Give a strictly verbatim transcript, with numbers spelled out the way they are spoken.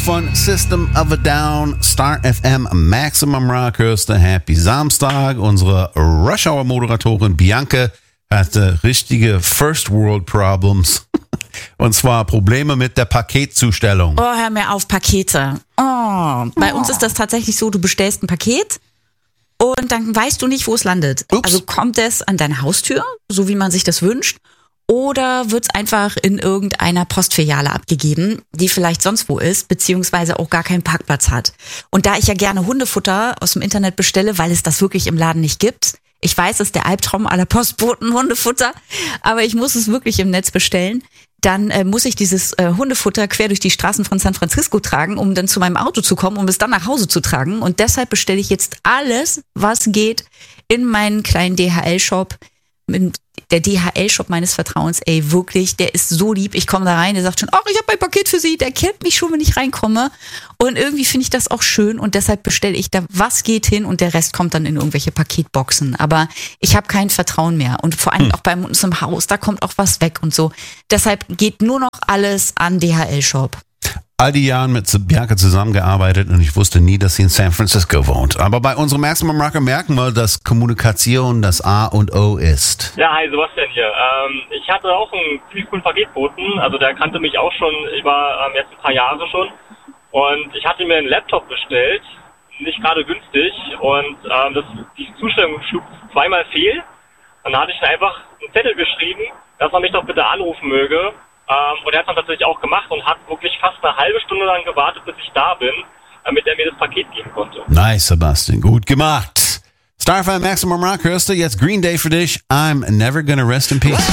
von System of a Down, Star F M, Maximum Rock, hörst du Happy Samstag. Unsere Rush Hour Moderatorin Bianca hatte richtige First World Problems. Und zwar Probleme mit der Paketzustellung. Oh, hör mir auf, Pakete. Oh, bei oh. uns ist das tatsächlich so, du bestellst ein Paket und dann weißt du nicht, wo es landet. Ups. Also kommt es an deine Haustür, so wie man sich das wünscht, oder wird es einfach in irgendeiner Postfiliale abgegeben, die vielleicht sonst wo ist, beziehungsweise auch gar keinen Parkplatz hat. Und da ich ja gerne Hundefutter aus dem Internet bestelle, weil es das wirklich im Laden nicht gibt, ich weiß, es ist der Albtraum aller Postboten, Hundefutter, aber ich muss es wirklich im Netz bestellen, dann äh, muss ich dieses äh, Hundefutter quer durch die Straßen von San Francisco tragen, um dann zu meinem Auto zu kommen, um es dann nach Hause zu tragen. Und deshalb bestelle ich jetzt alles, was geht, in meinen kleinen D H L-Shop. Der D H L-Shop meines Vertrauens, ey, wirklich, der ist so lieb. Ich komme da rein, der sagt schon, ach, ich habe ein Paket für Sie. Der kennt mich schon, wenn ich reinkomme. Und irgendwie finde ich das auch schön und deshalb bestelle ich da, was geht hin und der Rest kommt dann in irgendwelche Paketboxen. Aber ich habe kein Vertrauen mehr und vor allem hm. auch bei uns im Haus, da kommt auch was weg und so. Deshalb geht nur noch alles an D H L-Shop. All die Jahre mit Bianca zusammengearbeitet und ich wusste nie, dass sie in San Francisco wohnt. Aber bei unserem Maximum Rocker merken wir, dass Kommunikation das A und O ist. Ja, hi, Sebastian hier. Ähm, ich hatte auch einen ziemlich coolen Paketboten. Also der kannte mich auch schon über ähm, jetzt ein paar Jahre schon. Und ich hatte mir einen Laptop bestellt, nicht gerade günstig. Und ähm, das, die Zustellung schlug zweimal fehl. Und dann hatte ich einfach einen Zettel geschrieben, dass man mich doch bitte anrufen möge. Ähm, und er hat es dann tatsächlich auch gemacht und hat wirklich fast eine halbe Stunde lang gewartet, bis ich da bin, damit er mir das Paket geben konnte. Nice, Sebastian. Gut gemacht. Star F M Maximum Rock hörst du jetzt Green Day für dich. I'm never gonna rest in peace.